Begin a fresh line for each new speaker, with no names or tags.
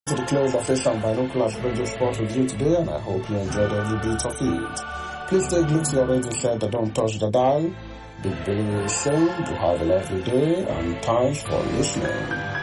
To the close of this Binoculars Radio Sport with you today, and I hope you enjoyed every bit of it. Please take a look to your radio set that don't touch the dial. Big Billy is saying you have a lovely day and thanks for listening.